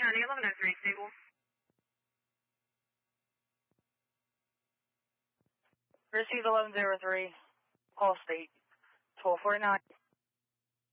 County, 1103 stable. Received 1103, call state, 1249.